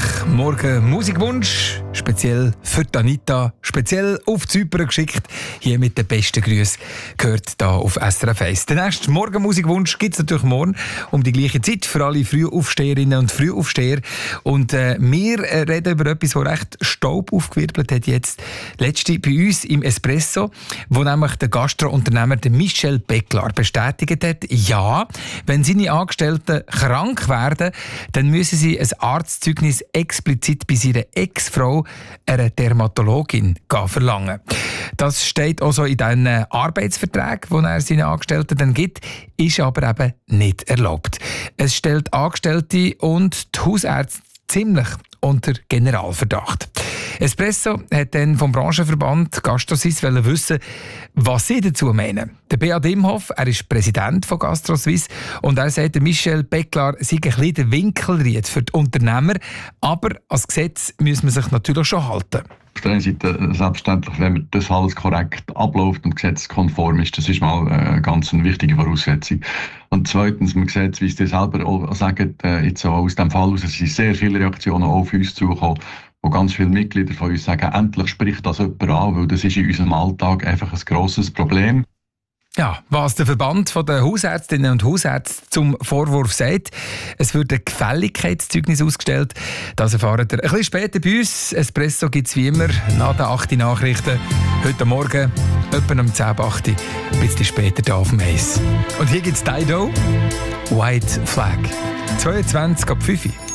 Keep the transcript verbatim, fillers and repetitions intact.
herzlich. Morgen Musikwunsch, speziell für Anita, speziell auf Zypern geschickt. Hier mit den besten Grüßen gehört hier auf S R F eins. Der nächste Morgen Musikwunsch gibt es natürlich morgen um die gleiche Zeit für alle Frühaufsteherinnen und Frühaufsteher. Und äh, wir reden über etwas, das recht Staub aufgewirbelt hat jetzt. Letzte bei uns im Espresso, wo nämlich der Gastrounternehmer Michel Becklar bestätigt hat, ja, wenn seine Angestellten krank werden, dann müssen sie ein Arztzeugnis explizit bei seiner Ex-Frau, einer Dermatologin, verlangen. Das steht also in den Arbeitsverträgen, die er seinen Angestellten dann gibt, ist aber eben nicht erlaubt. Es stellt Angestellte und die Hausärzte ziemlich unter Generalverdacht. Espresso hat dann vom Branchenverband GastroSuisse wissen, was sie dazu meinen. Der Beat Imhoff, er ist Präsident von GastroSuisse und er sagt, Michel Becklar sei ein bisschen der Winkelried für die Unternehmer, aber als Gesetz muss man sich natürlich schon halten. Auf der einen Seite selbstverständlich, wenn das alles korrekt abläuft und gesetzeskonform ist, das ist mal eine ganz eine wichtige Voraussetzung. Und zweitens, man sieht, wie Sie selber auch sagen, jetzt auch aus dem Fall heraus, es sind sehr viele Reaktionen auf uns zugekommen, wo ganz viele Mitglieder von uns sagen, endlich spricht das jemand an, weil das ist in unserem Alltag einfach ein grosses Problem. Ja, was der Verband der Hausärztinnen und Hausärzte zum Vorwurf sagt, es wird ein Gefälligkeitszeugnis ausgestellt. Das erfahren ihr ein bisschen später bei uns. Espresso gibt es wie immer nach den acht Nachrichten. Heute Morgen, etwa um zehn Uhr acht, ein bisschen später hier auf dem Eis. Und hier gibt es Dido, White Flag. zweiundzwanzig ab fünf Uhr.